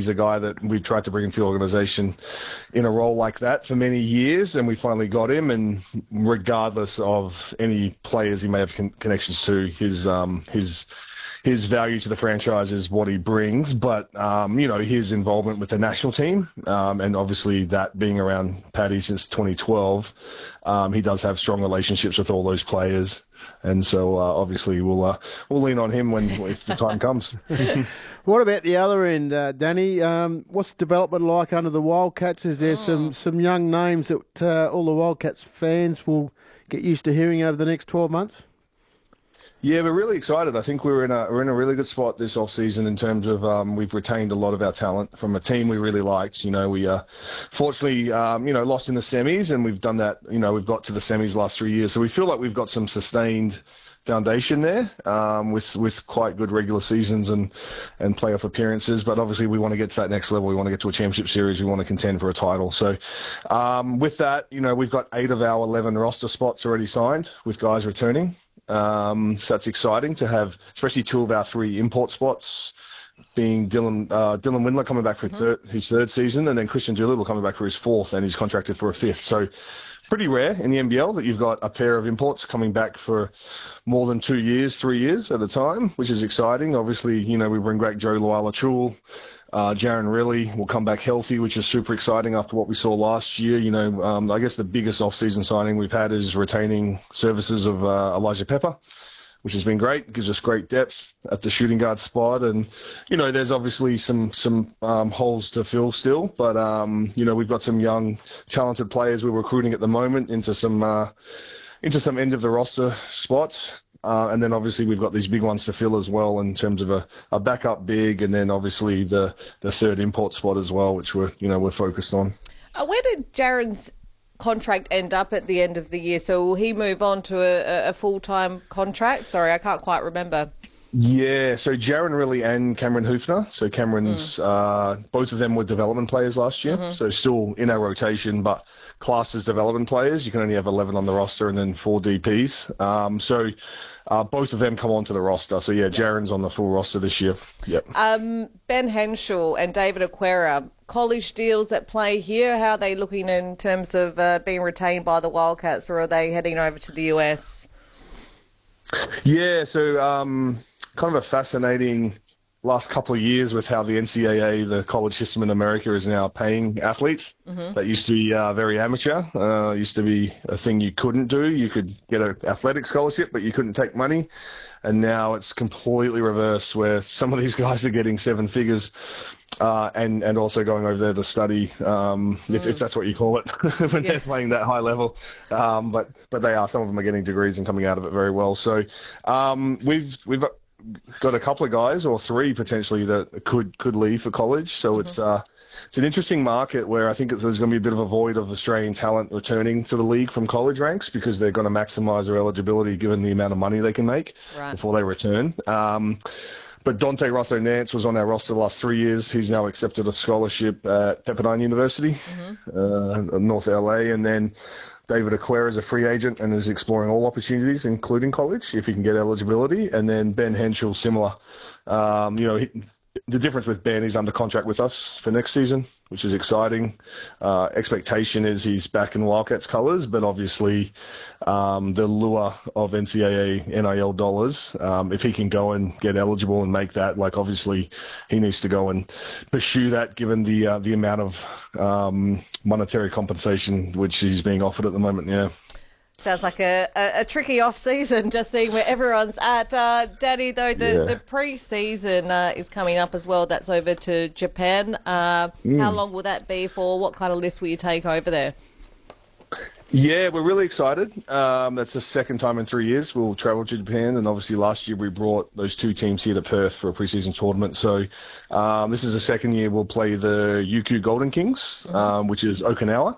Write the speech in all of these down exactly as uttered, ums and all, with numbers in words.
He's a guy that we've tried to bring into the organisation in a role like that for many years, and we finally got him. And regardless of any players he may have con- connections to, his um, his his value to the franchise is what he brings. But um, you know, his involvement with the national team, um, and obviously that being around Paddy since twenty twelve, um, he does have strong relationships with all those players. And so, uh, obviously, we'll uh, we'll lean on him when if the time comes. What about the other end, uh, Danny? Um, what's development like under the Wildcats? Is there oh. some, some young names that uh, all the Wildcats fans will get used to hearing over the next twelve months? Yeah, we're really excited. I think we're in a we're in a really good spot this off season in terms of um, we've retained a lot of our talent from a team we really liked. You know, we uh, fortunately um, you know lost in the semis, and we've done that. You know, we've got to the semis last three years, so we feel like we've got some sustained foundation there um, with with quite good regular seasons and and playoff appearances. But obviously, we want to get to that next level. We want to get to a championship series. We want to contend for a title. So um, with that, you know, we've got eight of our eleven roster spots already signed with guys returning. Um, so that's exciting to have, especially two of our three import spots, being Dylan uh, Dylan Windler coming back for mm-hmm. third, his third season, and then Christian Doolittle coming back for his fourth, and he's contracted for a fifth. So pretty rare in the N B L that you've got a pair of imports coming back for more than two years, three years at a time, which is exciting. Obviously, you know, we bring back Joe Luala-Chul. Uh, Jaron Riley will come back healthy, which is super exciting after what we saw last year. You know, um, I guess the biggest off-season signing we've had is retaining services of uh, Elijah Pepper, which has been great. It gives us great depth at the shooting guard spot. And, you know, there's obviously some some um, holes to fill still. But, um, you know, we've got some young, talented players we're recruiting at the moment into some uh, into some end-of-the-roster spots. Uh, and then obviously we've got these big ones to fill as well in terms of a, a backup big, and then obviously the, the third import spot as well, which we're you know we're focused on. Uh, where did Jaron's contract end up at the end of the year? So will he move on to a, a full-time contract? Sorry, I can't quite remember. Yeah, so Jaron Riley and Cameron Hoofner. So Cameron's, mm. uh, both of them were development players last year, mm-hmm. so still in our rotation, but classed as development players. You can only have eleven on the roster and then four D Ps. Um, so uh, both of them come onto the roster. So yeah, Jaron's on the full roster this year. Yep. Um, Ben Henschel and David Aquera, college deals at play here. How are they looking in terms of uh, being retained by the Wildcats, or are they heading over to the U S? Yeah, so um, kind of a fascinating last couple of years with how the N C double A, the college system in America, is now paying athletes. Mm-hmm. That used to be uh, very amateur. Uh, used to be a thing you couldn't do. You could get an athletic scholarship, but you couldn't take money. And now it's completely reversed, where some of these guys are getting seven figures uh, and, and also going over there to study, um, mm. if, if that's what you call it, when yeah. they're playing that high level. Um, but but they are. Some of them are getting degrees and coming out of it very well. So um, we've we've got a couple of guys, or three potentially, that could could leave for college. So mm-hmm. it's uh, it's an interesting market where I think it's, there's going to be a bit of a void of Australian talent returning to the league from college ranks, because they're going to maximise their eligibility given the amount of money they can make right. before they return. Um, but Dante Rosso-Nance was on our roster the last three years. He's now accepted a scholarship at Pepperdine University, mm-hmm. uh, North L A, and then David Aquera is a free agent and is exploring all opportunities, including college, if he can get eligibility. And then Ben Henschel, similar. Um, you know, he, the difference with Ben, he's under contract with us for next season, which is exciting. Uh, expectation is he's back in Wildcats colours, but obviously um, the lure of N C double A N I L dollars, um, if he can go and get eligible and make that, like obviously he needs to go and pursue that, given the uh, the amount of um, monetary compensation which he's being offered at the moment. Yeah. Sounds like a, a, a tricky off-season, just seeing where everyone's at. Uh, Danny, though, the, yeah. the pre-season uh, is coming up as well. That's over to Japan. Uh, mm. How long will that be for? What kind of list will you take over there? Yeah, we're really excited. Um, that's the second time in three years we'll travel to Japan, and obviously last year we brought those two teams here to Perth for a pre-season tournament. So um, this is the second year we'll play the U Q Golden Kings, mm-hmm. um, which is Okinawa.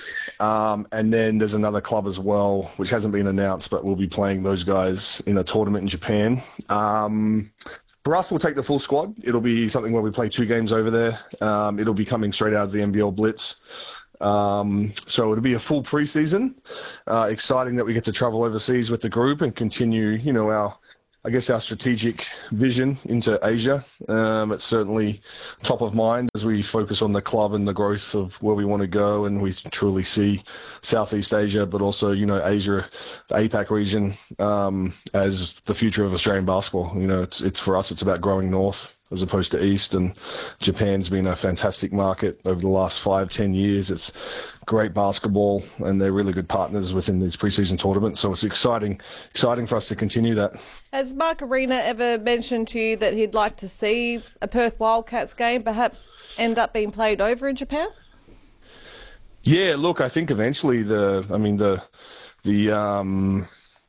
Um, and then there's another club as well, which hasn't been announced, but we'll be playing those guys in a tournament in Japan. Um, for us, we'll take the full squad. It'll be something where we play two games over there. Um, it'll be coming straight out of the N B L Blitz. Um, so it'll be a full preseason. Uh, exciting that we get to travel overseas with the group and continue, you know, our I guess, our strategic vision into Asia. Um, it's certainly top of mind as we focus on the club and the growth of where we want to go, and we truly see Southeast Asia, but also, you know, Asia, the APAC region, um, as the future of Australian basketball. You know, it's it's for us, it's about growing north as opposed to east, and Japan's been a fantastic market over the last five, ten years. It's great basketball, and they're really good partners within these preseason tournaments. So it's exciting, exciting for us to continue that. Has Mark Arena ever mentioned to you that he'd like to see a Perth Wildcats game perhaps end up being played over in Japan? Yeah, look, I think eventually the, I mean, the, the, um,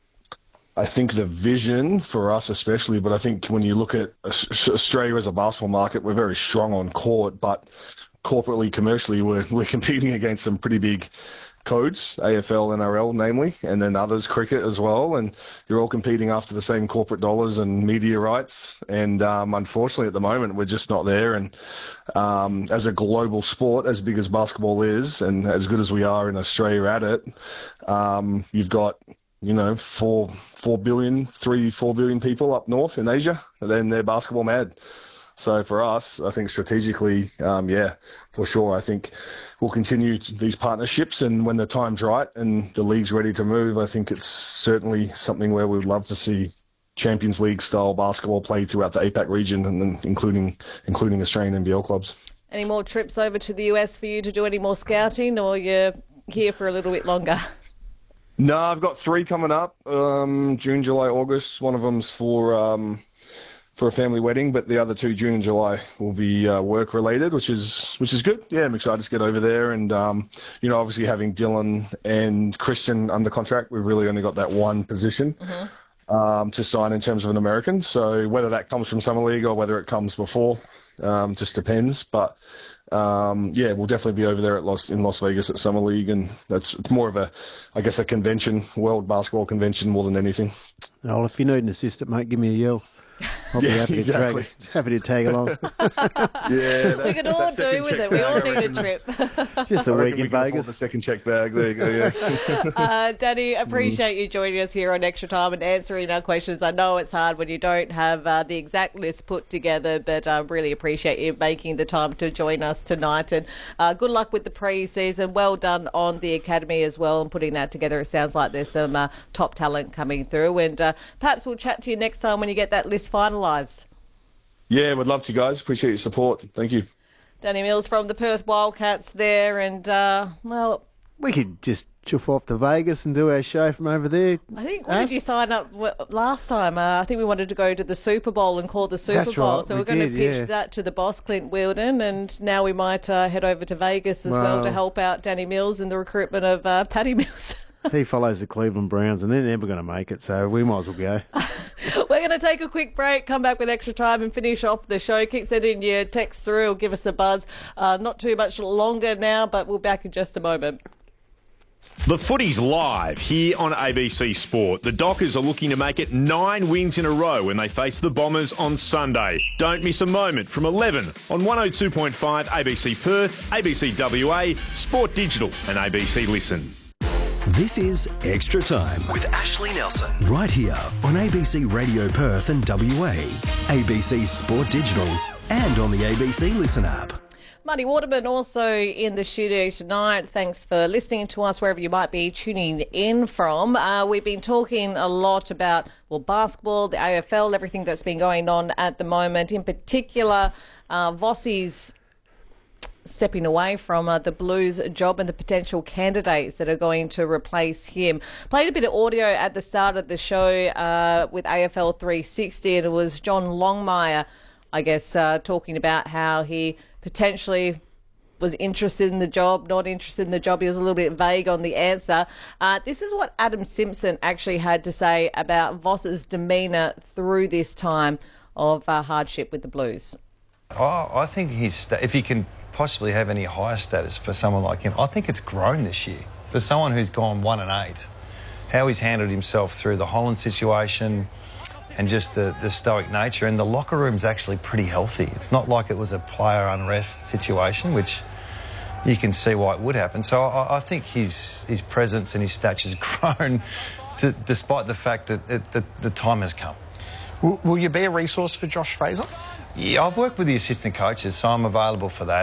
I think the vision for us especially, but I think when you look at Australia as a basketball market, we're very strong on court, but corporately, commercially, we're, we're competing against some pretty big codes, A F L, N R L namely, and then others, cricket as well, and you're all competing after the same corporate dollars and media rights, and um, unfortunately at the moment we're just not there. And um, as a global sport, as big as basketball is, and as good as we are in Australia at it, um, you've got, you know, four, four billion, three, four billion people up north in Asia, and then they're basketball mad. So for us, I think strategically, um, yeah, for sure, I think we'll continue these partnerships, and when the time's right and the league's ready to move, I think it's certainly something where we would love to see Champions League style basketball played throughout the APAC region, and then including including Australian N B L clubs. Any more trips over to the U S for you to do any more scouting, or you're here for a little bit longer? No, I've got three coming up, um, June, July, August. One of them's for um, for a family wedding, but the other two, June and July, will be uh, work related, which is which is good. Yeah, I'm excited to get over there, and um, you know, obviously having Dylan and Christian under contract, we've really only got that one position mm-hmm. um, to sign in terms of an American. So whether that comes from Summer League or whether it comes before, um, just depends. But Um, yeah, we'll definitely be over there at Las, in Las Vegas at Summer League, and that's it's more of a, I guess, a convention, world basketball convention more than anything. Well, if you need an assistant, mate, give me a yell. I'll be yeah, happy, exactly. to drag, happy to tag along. yeah, we can all do with it. We all need a trip. Just a I week in we Vegas. The second check bag. There you go. Yeah. uh, Danny, appreciate you joining us here on Extra Time and answering our questions. I know it's hard when you don't have uh, the exact list put together, but I uh, really appreciate you making the time to join us tonight. And uh, good luck with the pre-season. Well done on the academy as well and putting that together. It sounds like there's some uh, top talent coming through, and uh, perhaps we'll chat to you next time when you get that list finalised. Yeah, would love to, guys. Appreciate your support. Thank you. Danny Mills from the Perth Wildcats there, and uh, well, we could just chuff off to Vegas and do our show from over there. I think, what did you sign up last time? Uh, I think we wanted to go to the Super Bowl and call the Super That's Bowl. right, so we we're going did, to pitch yeah. that to the boss, Clint Wheeldon, and now we might uh, head over to Vegas as well. well to help out Danny Mills in the recruitment of uh, Paddy Mills. He follows the Cleveland Browns, and they're never going to make it, so we might as well go. We're going to take a quick break, come back with Extra Time and finish off the show. Keep sending your texts through or give us a buzz. Uh, not too much longer now, but we'll be back in just a moment. The footy's live here on A B C Sport. The Dockers are looking to make it nine wins in a row when they face the Bombers on Sunday. Don't miss a moment from eleven on one oh two point five A B C Perth, A B C W A, Sport Digital and A B C Listen. This is Extra Time with Ashley Nelson, right here on A B C Radio Perth and W A, A B C Sport Digital, and on the A B C Listen app. Marty Waterman also in the studio tonight. Thanks for listening to us wherever you might be tuning in from. Uh, we've been talking a lot about, well, basketball, the A F L, everything that's been going on at the moment. In particular, uh, Vossi's stepping away from uh, the Blues job and the potential candidates that are going to replace him. Played a bit of audio at the start of the show uh, with A F L three sixty, and it was John Longmire, I guess, uh, talking about how he potentially was interested in the job, not interested in the job. He was a little bit vague on the answer. Uh, this is what Adam Simpson actually had to say about Voss's demeanour through this time of uh, hardship with the Blues. Oh, I think he's, if he can possibly have any higher status for someone like him, I think it's grown this year. For someone who's gone one and eight, how he's handled himself through the Holland situation and just the, the stoic nature, and the locker room's actually pretty healthy. It's not like it was a player unrest situation, which you can see why it would happen. So I, I think his his presence and his stature's grown to, despite the fact that, it, that the time has come. Will, will you be a resource for Josh Fraser? Yeah, I've worked with the assistant coaches, so I'm available for that.